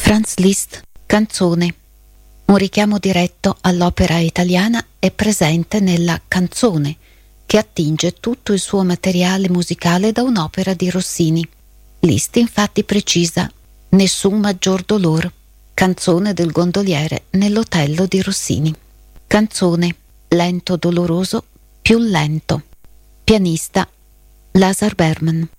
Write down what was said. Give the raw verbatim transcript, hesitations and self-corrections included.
Franz Liszt, Canzone. Un richiamo diretto all'opera italiana è presente nella Canzone, che attinge tutto il suo materiale musicale da un'opera di Rossini. Liszt infatti precisa: nessun maggior dolor, canzone del gondoliere nell'Otello di Rossini. Canzone, lento doloroso, più lento. Pianista, Lazar Berman.